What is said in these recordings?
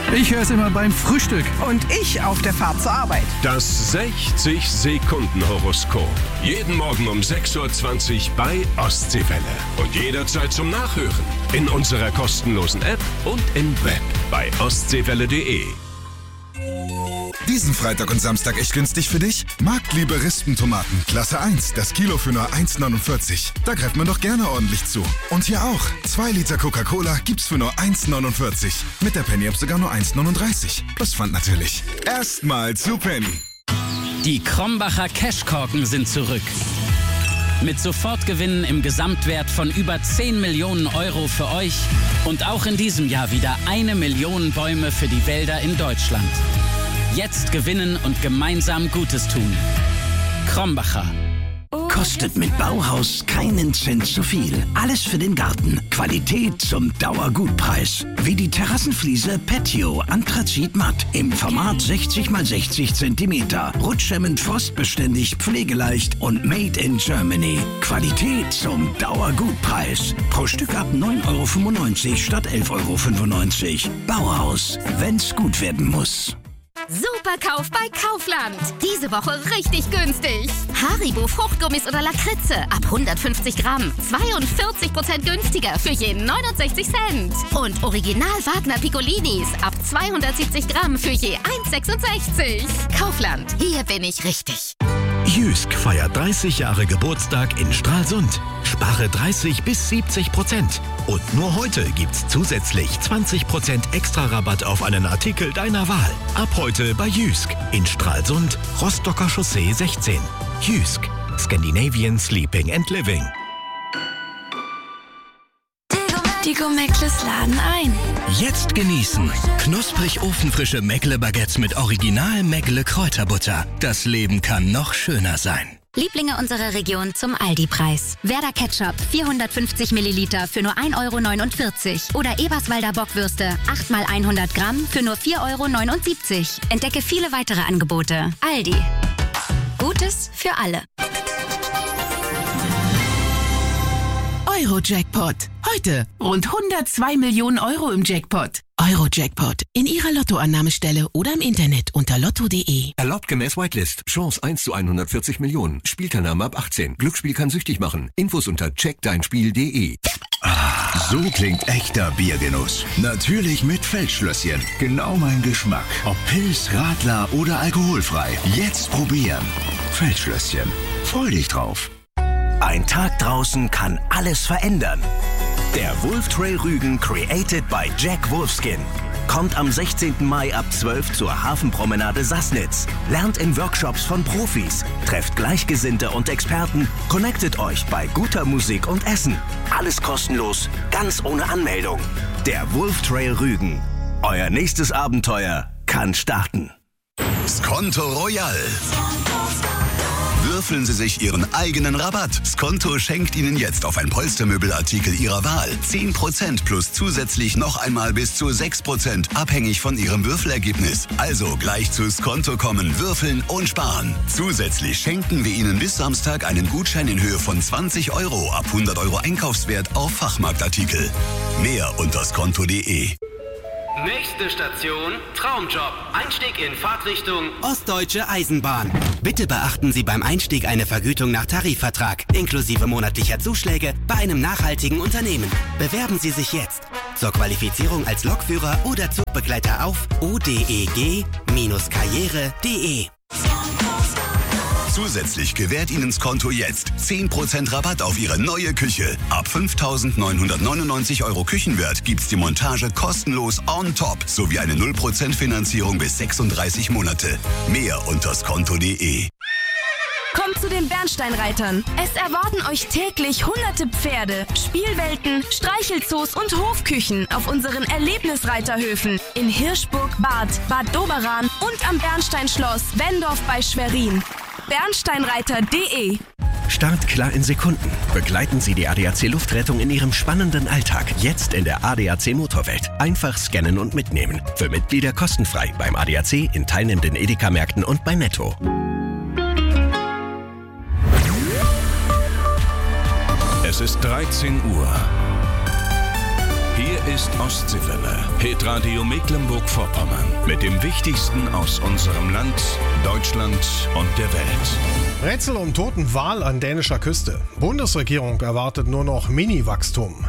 Ich höre es immer beim Frühstück. Und ich auf der Fahrt zur Arbeit. Das 60-Sekunden-Horoskop. Jeden Morgen um 6.20 Uhr bei Ostseewelle. Und jederzeit zum Nachhören. In unserer kostenlosen App und im Web bei ostseewelle.de. Diesen Freitag und Samstag echt günstig für dich? Marktliebe Rispentomaten, Klasse 1, das Kilo für nur 1,49. Da greift man doch gerne ordentlich zu. Und hier auch, 2 Liter Coca-Cola gibt's für nur 1,49. Mit der Penny-App sogar nur 1,39. Plus Pfand natürlich. Erstmal zu Penny. Die Krombacher Cashkorken sind zurück. Mit Sofortgewinnen im Gesamtwert von über 10 Millionen Euro für euch und auch in diesem Jahr wieder 1 Million Bäume für die Wälder in Deutschland. Jetzt gewinnen und gemeinsam Gutes tun. Krombacher. Kostet mit Bauhaus keinen Cent zu viel. Alles für den Garten. Qualität zum Dauergutpreis. Wie die Terrassenfliese Patio Anthrazit Matt im Format 60 x 60 cm. Rutschhemmend, frostbeständig, pflegeleicht und made in Germany. Qualität zum Dauergutpreis. Pro Stück ab 9,95 € statt 11,95 €. Bauhaus, wenn's gut werden muss. Superkauf bei Kaufland. Diese Woche richtig günstig. Haribo Fruchtgummis oder Lakritze ab 150 Gramm. 42% günstiger für je 69 Cent. Und Original Wagner Piccolinis ab 270 Gramm für je 1,66. Kaufland, hier bin ich richtig. Jysk feiert 30 Jahre Geburtstag in Stralsund. Spare 30 bis 70%. Und nur heute gibt's zusätzlich 20% extra Rabatt auf einen Artikel deiner Wahl. Ab heute bei Jysk in Stralsund, Rostocker Chaussee 16. Jysk, Scandinavian Sleeping and Living. Die Meckles laden ein. Jetzt genießen. Knusprig ofenfrische Meckle-Baguettes mit Original Meckle-Kräuterbutter. Das Leben kann noch schöner sein. Lieblinge unserer Region zum Aldi-Preis. Werder Ketchup 450 Milliliter für nur 1,49 € oder Eberswalder Bockwürste 8 x 100 Gramm für nur 4,79 €. Entdecke viele weitere Angebote. Aldi. Gutes für alle. Euro-Jackpot. Heute rund 102 Millionen Euro im Jackpot. Euro-Jackpot. In Ihrer Lottoannahmestelle oder im Internet unter lotto.de. Erlaubt gemäß Whitelist. Chance 1 zu 140 Millionen. Spielteilnahme ab 18. Glücksspiel kann süchtig machen. Infos unter checkdeinspiel.de. So klingt echter Biergenuss. Natürlich mit Feldschlösschen. Genau mein Geschmack. Ob Pils, Radler oder alkoholfrei. Jetzt probieren. Feldschlösschen. Freu dich drauf. Ein Tag draußen kann alles verändern. Der Wolf Trail Rügen created by Jack Wolfskin. Kommt am 16. Mai ab 12 zur Hafenpromenade Sassnitz. Lernt in Workshops von Profis. Trefft Gleichgesinnte und Experten. Connectet euch bei guter Musik und Essen. Alles kostenlos, ganz ohne Anmeldung. Der Wolf Trail Rügen. Euer nächstes Abenteuer kann starten. Skonto Royal. Würfeln Sie sich Ihren eigenen Rabatt. Skonto schenkt Ihnen jetzt auf ein Polstermöbelartikel Ihrer Wahl 10% plus zusätzlich noch einmal bis zu 6%, abhängig von Ihrem Würfelergebnis. Also gleich zu Skonto kommen, würfeln und sparen. Zusätzlich schenken wir Ihnen bis Samstag einen Gutschein in Höhe von 20 € ab 100 € Einkaufswert auf Fachmarktartikel. Mehr unter skonto.de. Nächste Station, Traumjob. Einstieg in Fahrtrichtung Ostdeutsche Eisenbahn. Bitte beachten Sie beim Einstieg eine Vergütung nach Tarifvertrag, inklusive monatlicher Zuschläge bei einem nachhaltigen Unternehmen. Bewerben Sie sich jetzt. Zur Qualifizierung als Lokführer oder Zugbegleiter auf odeg-karriere.de. Zusätzlich gewährt Ihnen Skonto jetzt 10% Rabatt auf Ihre neue Küche. Ab 5.999 € Küchenwert gibt's die Montage kostenlos on top sowie eine 0% Finanzierung bis 36 Monate. Mehr unter skonto.de. Kommt zu den Bernsteinreitern. Es erwarten euch täglich hunderte Pferde, Spielwelten, Streichelzoos und Hofküchen auf unseren Erlebnisreiterhöfen in Hirschburg, Bad Doberan und am Bernsteinschloss Wendorf bei Schwerin. Bernsteinreiter.de. Start klar in Sekunden. Begleiten Sie die ADAC Luftrettung in Ihrem spannenden Alltag. Jetzt in der ADAC Motorwelt. Einfach scannen und mitnehmen. Für Mitglieder kostenfrei beim ADAC, in teilnehmenden Edeka-Märkten und bei Netto. Es ist 13 Uhr. Hier Hier ist Ostseewelle, Hitradio Mecklenburg-Vorpommern. Mit dem Wichtigsten aus unserem Land, Deutschland und der Welt. Rätsel um toten Wal an dänischer Küste. Bundesregierung erwartet nur noch Mini-Wachstum.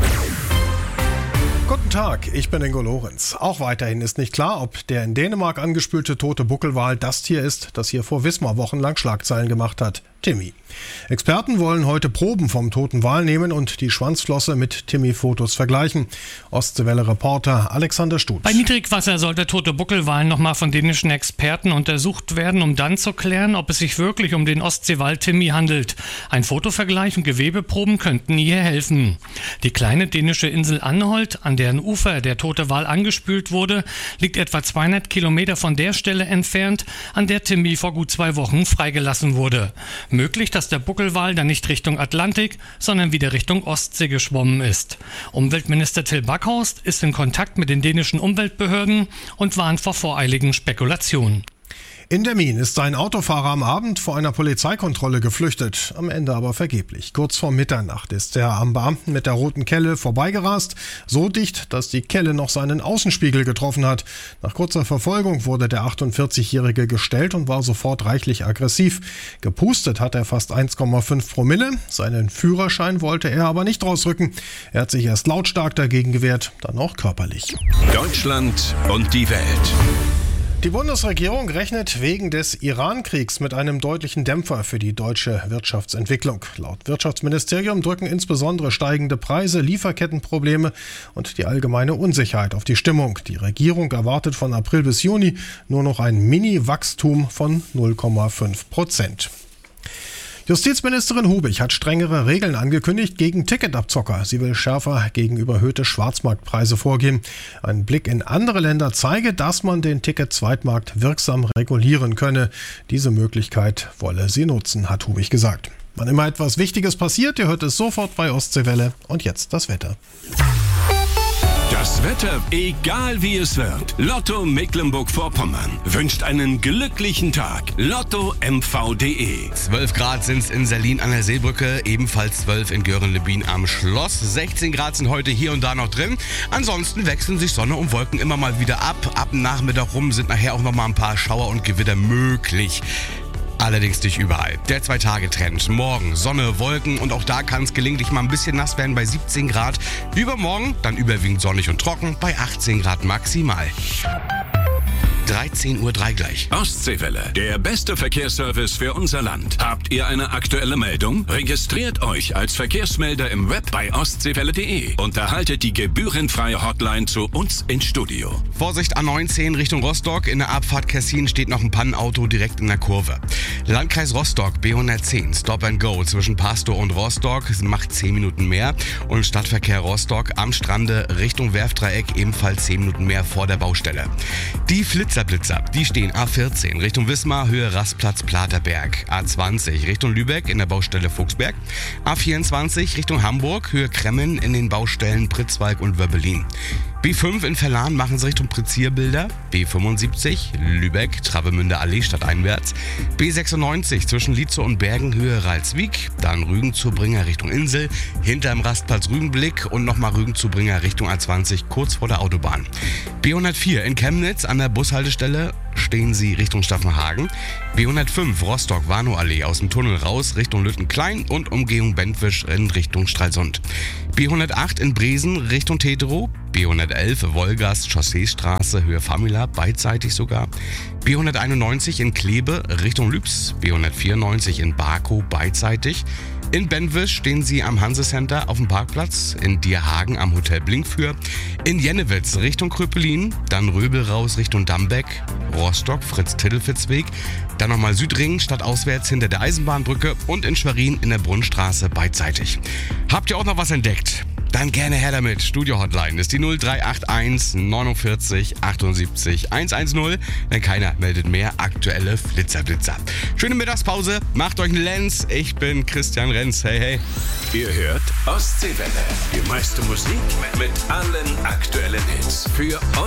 Guten Tag, ich bin Ingo Lorenz. Auch weiterhin ist nicht klar, ob der in Dänemark angespülte tote Buckelwal das Tier ist, das hier vor Wismar wochenlang Schlagzeilen gemacht hat. Timmy. Experten wollen heute Proben vom toten Wal nehmen und die Schwanzflosse mit Timmy-Fotos vergleichen. Ostseewelle-Reporter Alexander Stutz. Bei Niedrigwasser soll der tote Buckelwal nochmal von dänischen Experten untersucht werden, um dann zu klären, ob es sich wirklich um den Ostseewal Timmy handelt. Ein Fotovergleich und Gewebeproben könnten hier helfen. Die kleine dänische Insel Anholt, an deren Ufer der tote Wal angespült wurde, liegt etwa 200 Kilometer von der Stelle entfernt, an der Timmy vor gut 2 Wochen freigelassen wurde. Möglich, dass der Buckelwal dann nicht Richtung Atlantik, sondern wieder Richtung Ostsee geschwommen ist. Umweltminister Till Backhaus ist in Kontakt mit den dänischen Umweltbehörden und warnt vor voreiligen Spekulationen. In Demmin ist ein Autofahrer am Abend vor einer Polizeikontrolle geflüchtet, am Ende aber vergeblich. Kurz vor Mitternacht ist er am Beamten mit der roten Kelle vorbeigerast, so dicht, dass die Kelle noch seinen Außenspiegel getroffen hat. Nach kurzer Verfolgung wurde der 48-Jährige gestellt und war sofort reichlich aggressiv. Gepustet hat er fast 1,5 Promille, seinen Führerschein wollte er aber nicht rausrücken. Er hat sich erst lautstark dagegen gewehrt, dann auch körperlich. Deutschland und die Welt. Die Bundesregierung rechnet wegen des Iran-Kriegs mit einem deutlichen Dämpfer für die deutsche Wirtschaftsentwicklung. Laut Wirtschaftsministerium drücken insbesondere steigende Preise, Lieferkettenprobleme und die allgemeine Unsicherheit auf die Stimmung. Die Regierung erwartet von April bis Juni nur noch ein Mini-Wachstum von 0,5%. Justizministerin Hubig hat strengere Regeln angekündigt gegen Ticketabzocker. Sie will schärfer gegen überhöhte Schwarzmarktpreise vorgehen. Ein Blick in andere Länder zeige, dass man den Ticket-Zweitmarkt wirksam regulieren könne. Diese Möglichkeit wolle sie nutzen, hat Hubig gesagt. Wann immer etwas Wichtiges passiert, ihr hört es sofort bei Ostseewelle. Und jetzt das Wetter. Das Wetter, egal wie es wird. Lotto Mecklenburg-Vorpommern wünscht einen glücklichen Tag. LottoMV.de. 12 Grad sind es in Serlin an der Seebrücke, ebenfalls 12 in Göhren-Lebbin am Schloss. 16 Grad sind heute hier und da noch drin. Ansonsten wechseln sich Sonne und Wolken immer mal wieder ab. Ab dem Nachmittag rum sind nachher auch noch mal ein paar Schauer und Gewitter möglich. Allerdings nicht überall. Der 2-Tage-Trend. Morgen Sonne, Wolken und auch da kann es gelegentlich mal ein bisschen nass werden bei 17 Grad. Übermorgen dann überwiegend sonnig und trocken bei 18 Grad maximal. 13:03 Uhr gleich. Ostseewelle, der beste Verkehrsservice für unser Land. Habt ihr eine aktuelle Meldung? Registriert euch als Verkehrsmelder im Web bei ostseewelle.de und erhaltet die gebührenfreie Hotline zu uns ins Studio. Vorsicht A19 Richtung Rostock. In der Abfahrt Kessin steht noch ein Pannenauto direkt in der Kurve. Landkreis Rostock B110 Stop and Go zwischen Pastor und Rostock macht 10 Minuten mehr. Und Stadtverkehr Rostock am Strande Richtung Werftdreieck ebenfalls 10 Minuten mehr vor der Baustelle. Die Blitzer, die stehen A14 Richtung Wismar, Höhe Rastplatz Platerberg. A20 Richtung Lübeck in der Baustelle Fuchsberg. A24 Richtung Hamburg, Höhe Kremmen in den Baustellen Pritzwalk und Wöbbelin. B5 in Verlan machen sie Richtung Prezierbilder. B75 Lübeck, Travemünder Allee stadteinwärts. B96 zwischen Lietzow und Bergen, Höhe Ralswiek. Dann Rügen-Zurbringer Richtung Insel. Hinterm Rastplatz Rügenblick und nochmal Rügen-Zurbringer Richtung A20 kurz vor der Autobahn. B104 in Chemnitz an der Bushaltestelle stehen sie Richtung Staffenhagen. B105 Rostock-Warnow-Allee aus dem Tunnel raus Richtung Lüttenklein und Umgehung Bentwisch in Richtung Stralsund. B108 in Bresen Richtung Teterow. B111 Wolgast Chausseestraße Höhe Famila, beidseitig sogar. B191 in Kleve Richtung Lübs. B194 in Barkow, beidseitig. In Bentwisch stehen sie am Hanse-Center auf dem Parkplatz, in Dierhagen am Hotel Blinkfür, in Jennewitz Richtung Kröpelin, dann Röbel raus Richtung Dambeck, Rostock, Fritz-Tittelfitz-Weg, dann nochmal Südring stadtauswärts hinter der Eisenbahnbrücke und in Schwerin in der Brunnenstraße beidseitig. Habt ihr auch noch was entdeckt? Dann gerne her damit. Studio-Hotline ist die 0381 49 78 110, denn keiner meldet mehr aktuelle Flitzer. Schöne Mittagspause, macht euch einen Lenz. Ich bin Christian Renz. Hey, hey. Ihr hört Ostseewelle, die meiste Musik mit allen aktuellen Hits. Für